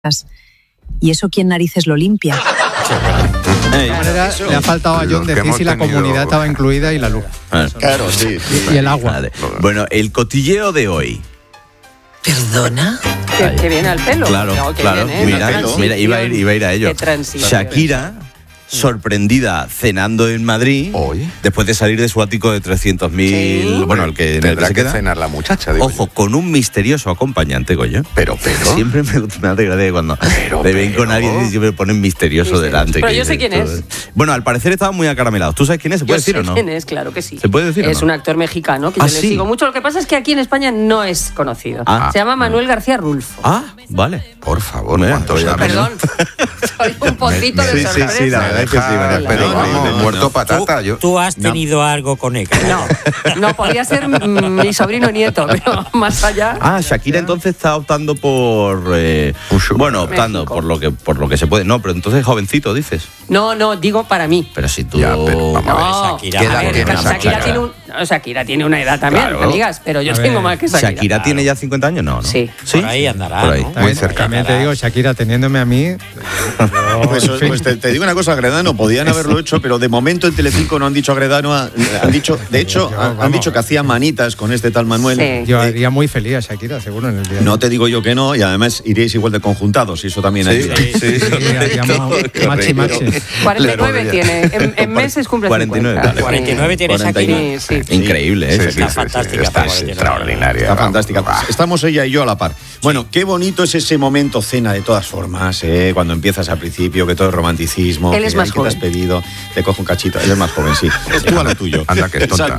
¿Y eso quién narices lo limpia? De alguna manera le ha faltado a John decir si la comunidad estaba incluida y la luz. Claro, sí. Y el agua. Vale. Bueno, el cotilleo de hoy. ¿Perdona? Que viene al pelo. Claro, No, claro. viene, Mira, iba a ir a ello. Qué transición. Shakira, sorprendida cenando en Madrid, después de salir de su ático de 300.000, Sí. bueno, el que Tendrá se que queda. cenar la muchacha, digo Ojo, yo. con un misterioso acompañante, Goyo. Pero. Siempre me hace gracia que cuando me ven con alguien y siempre ponen misterioso delante. Pero que yo sé dices, quién todo. es. Bueno, al parecer estaban muy acaramelados. ¿Tú sabes quién es? ¿Se puede decir o no? ¿Quién es? Claro que sí. ¿Se puede decir o Es no? un actor mexicano que ¿Ah, yo le sí? sigo mucho. Lo que pasa es que aquí en España no es conocido. Ah. Se llama Manuel García Rulfo. Ah, vale. Por favor, Mira, ¿cuánto pues ya sabes? Perdón, soy un pocito de sorpresa. la verdad es que sí, María. Pero vamos, no, muerto no. patata. Yo. ¿Tú has tenido algo con él? No, podía ser mi sobrino nieto, pero más allá. Ah, Shakira entonces está optando por bueno, optando México. por lo que se puede. No, pero entonces jovencito dices. No, digo para mí. Pero si tú Ya, pero vamos a ver. No, Shakira. ¿Qué edad a ver, tiene Shakira tiene una edad también, Claro. amigas, pero yo A tengo ver, más que Shakira. Shakira tiene ya 50 años, ¿no? Sí. Por ahí andará, Por ahí. ¿no? Muy cerca. También te digo, Shakira, teniéndome a mí. Pues te digo una cosa, Agredano, podían haberlo hecho, pero de momento en Telecinco no han dicho Agredano, han dicho que hacía manitas con este tal Manuel. Sí. Yo haría muy feliz a Shakira, seguro, en el día. No te digo yo que no, y además iríais igual de conjuntados, y eso también ayuda. Sí. Sí, haríamos machi. 49 tiene, en meses cumple 49, 50. vale. 49 tiene Shakira. Sí. Increíble, ¿eh? Está fantástica, Está por favor, extraordinaria. Está fantástica. Estamos ella y yo a la par. Bueno, qué bonito es ese momento cena de todas formas, cuando empiezas al principio, que todo es romanticismo. Él es que, más ay, que te has joven. pedido, te cojo un cachito. Él es más joven, sí. Tú a lo tuyo. Anda, que es tonta.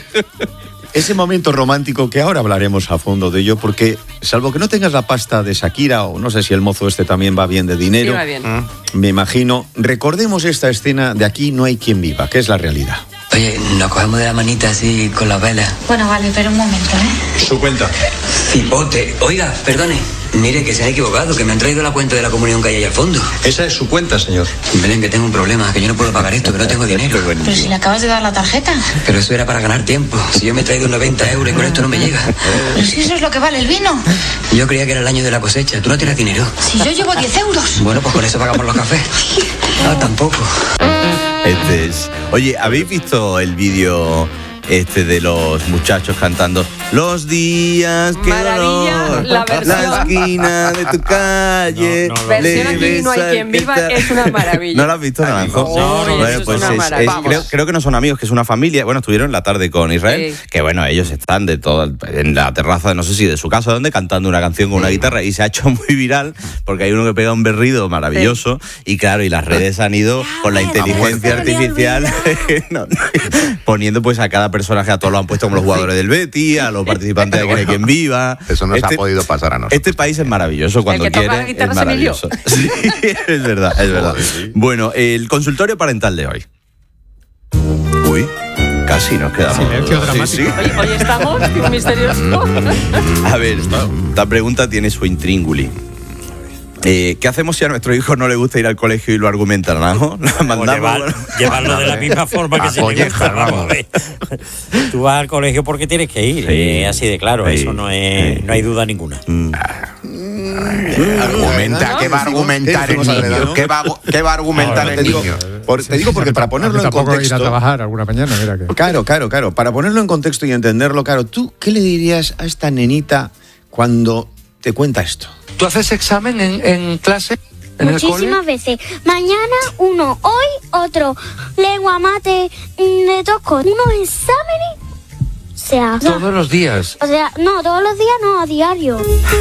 Ese momento romántico que ahora hablaremos a fondo de ello, porque salvo que no tengas la pasta de Shakira, o no sé si el mozo este también va bien de dinero, Sí, va bien. me imagino, recordemos esta escena de Aquí no hay quien viva, que es la realidad. Oye, nos cogemos de la manita así con las velas. Bueno, vale, pero un momento, ¿eh? Su cuenta. Cipote. Oiga, perdone. Mire que se han equivocado, que me han traído la cuenta de la comunión que hay ahí al fondo. Esa es su cuenta, señor. Belén, que tengo un problema, que yo no puedo pagar esto, que no tengo dinero. Pero si le acabas de dar la tarjeta. Pero eso era para ganar tiempo. Si yo me he traído 90 euros y con esto no me llega. Pero si eso es lo que vale el vino. Yo creía que era el año de la cosecha. ¿Tú no tienes dinero? Si yo llevo 10 euros. Bueno, pues con eso pagamos los cafés. Ah, tampoco. Oye, ¿habéis visto el vídeo de los muchachos cantando Los días que Maravilla, dolor, la versión. esquina de tu calle? No, no, Versión le Aquí no hay besas quien viva, que tal. es una maravilla. ¿No lo has visto, Naranjo? No, Bueno, eso es pues una maravilla. creo que no son amigos, que es una familia. Bueno, estuvieron en la tarde con Israel, Sí. que bueno, ellos están en la terraza, no sé si de su casa, donde cantando una canción con una guitarra, y se ha hecho muy viral porque hay uno que pega un berrido maravilloso, y claro, y las redes han ido con la inteligencia artificial poniendo pues a cada personaje, a todos lo han puesto como los jugadores del Betis, a los participantes de Aquí no hay quien viva. Eso nos ha podido pasar a nosotros. Este país es maravilloso cuando El que toca quiere. la guitarra Es es Emilio. maravilloso. Sí, es verdad, es verdad. Bueno, el consultorio parental de hoy. Uy, casi nos quedamos. Silencio dramático. Sí, sí. Hoy estamos, qué misterioso. A ver, esta pregunta tiene su intríngulis. ¿Qué hacemos si a nuestro hijo no le gusta ir al colegio y lo argumenta, Naranjo? Lo mandamos. Llevarlo de la misma forma que se le gusta. Vamos a ver. Tú vas al colegio porque tienes que ir. Sí. Así de claro, Sí. eso no hay duda ninguna. Argumenta, ¿qué va a argumentar el niño? ¿Qué va a argumentar el niño? Te digo porque para ponerlo en Tampoco ir a contexto. trabajar alguna mañana, mira que. Claro. Para ponerlo en contexto y entenderlo, claro, ¿tú qué le dirías a esta nenita cuando te cuenta esto? ¿Tú haces examen en clase? ¿En el cole? Muchísimas veces. Mañana uno, hoy otro. Lengua, mate, de toco. Unos exámenes. O sea, Todos los días. o sea, no, todos los días no, a diario.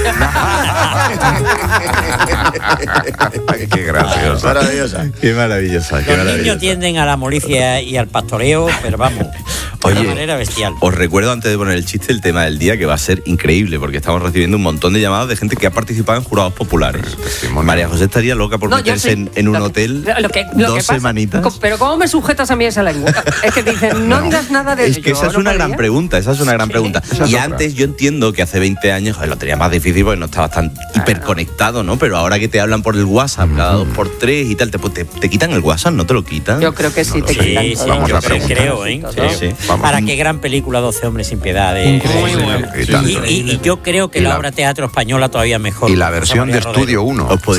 Qué gracioso. Maravillosa. Qué maravillosa, qué Los maravillosa. niños tienden a la molicie y al pastoreo, pero vamos, de una manera bestial. Os recuerdo antes de poner el chiste el tema del día, que va a ser increíble, porque estamos recibiendo un montón de llamadas de gente que ha participado en jurados populares. María José estaría loca por No, yo meterse sí. en un Lo- hotel lo que 2 pasa- semanitas. Pero ¿cómo me sujetas a mí esa lengua? Es que dicen, no digas nada de Es que esa es una gran pregunta, esa es una gran pregunta. Y antes yo entiendo que hace 20 años joder, lo tenía más difícil porque no estabas tan hiperconectado, ¿no? Pero ahora que te hablan por el WhatsApp cada 2x3 y tal, te quitan el WhatsApp, ¿no te lo quitan? Yo creo que sí te quitan Sí, todo. yo creo, ¿eh? Sí. Para qué gran película 12 hombres sin piedad. Y yo creo que la obra teatro española todavía mejor. Y la versión de Estudio 1.